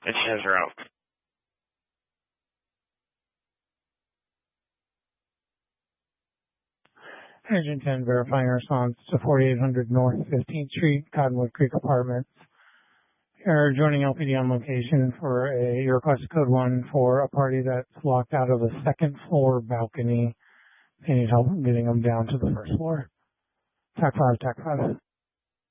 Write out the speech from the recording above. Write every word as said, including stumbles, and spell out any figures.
And she has her out. Agent ten verifying response to forty-eight hundred North fifteenth Street, Cottonwood Creek Apartments. You're joining L P D on location for a your request code one for a party that's locked out of a second floor balcony. They need help getting them down to the first floor. T A C five, T A C five.